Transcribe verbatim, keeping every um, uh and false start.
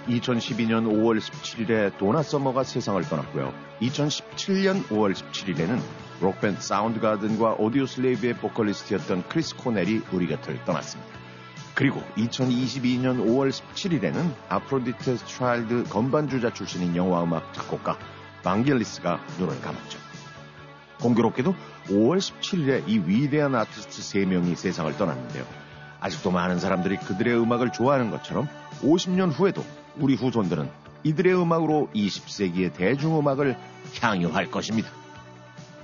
이천십이년 오월 십칠일에 도나 서머가 세상을 떠났고요. 이천십칠년 오월 십칠일에는 록밴드 사운드가든과 오디오 슬레이브의 보컬리스트였던 크리스 코넬이 우리 곁을 떠났습니다. 그리고 이천이십이년 오월 십칠일에는 아프로디테스 차일드 건반주자 출신인 영화음악 작곡가 방겔리스가 눈을 감았죠. 공교롭게도 오월 십칠일에 이 위대한 아티스트 세 명이 세상을 떠났는데요. 아직도 많은 사람들이 그들의 음악을 좋아하는 것처럼 오십년 후에도 우리 후손들은 이들의 음악으로 이십세기의 대중음악을 향유할 것입니다.